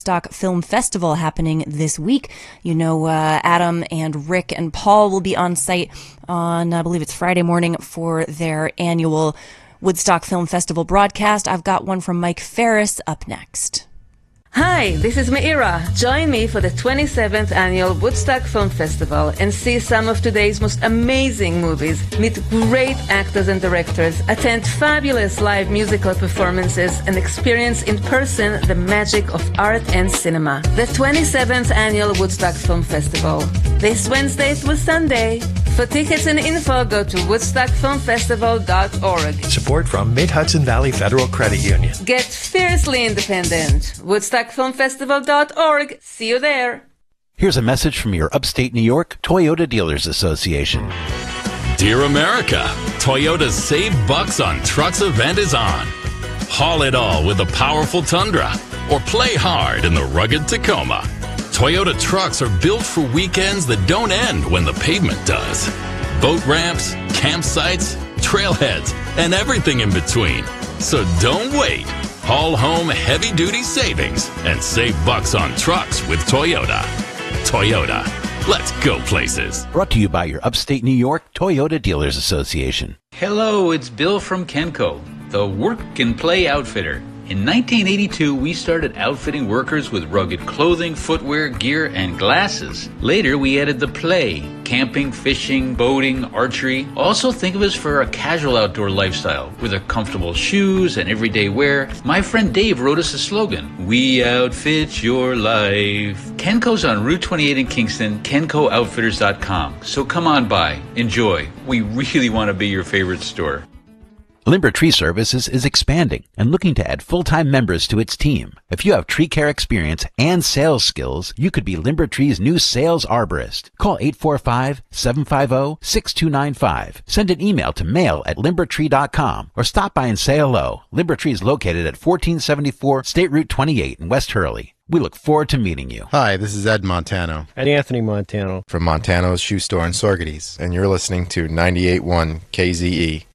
Woodstock Film Festival happening this week. You know, Adam and Rick and Paul will be on site on, I believe it's Friday morning, for their annual Woodstock Film Festival broadcast. I've got one from Mike Ferris up next. Hi, this is Meira. Join me for the 27th Annual Woodstock Film Festival and see some of today's most amazing movies, meet great actors and directors, attend fabulous live musical performances, and experience in person the magic of art and cinema. The 27th Annual Woodstock Film Festival, this Wednesday through Sunday. For tickets and info, go to woodstockfilmfestival.org. Support from Mid-Hudson Valley Federal Credit Union. Get fiercely independent. woodstockfilmfestival.org. See you there. Here's a message from your upstate New York Toyota Dealers Association. Dear America, Toyota's Save Bucks on Trucks event is on. Haul it all with the powerful Tundra or play hard in the rugged Tacoma. Toyota trucks are built for weekends that don't end when the pavement does. Boat ramps, campsites, trailheads, and everything in between. So don't wait. Haul home heavy-duty savings and save bucks on trucks with Toyota. Toyota, let's go places. Brought to you by your upstate New York Toyota Dealers Association. Hello, it's Bill from Kenco, the work and play outfitter. In 1982, we started outfitting workers with rugged clothing, footwear, gear, and glasses. Later, we added the play, camping, fishing, boating, archery. Also think of us for a casual outdoor lifestyle with a comfortable shoes and everyday wear. My friend Dave wrote us a slogan, "We outfit your life." Kenco's on Route 28 in Kingston, KencoOutfitters.com. So come on by, enjoy. We really want to be your favorite store. Limber Tree Services is expanding and looking to add full-time members to its team. If you have tree care experience and sales skills, you could be Limber Tree's new sales arborist. Call 845-750-6295. Send an email to mail@limbertree.com or stop by and say hello. Limber Tree is located at 1474 State Route 28 in West Hurley. We look forward to meeting you. Hi, this is Ed Montano. And Anthony Montano. From Montano's Shoe Store in Sorgetes, and you're listening to 98.1 KZE.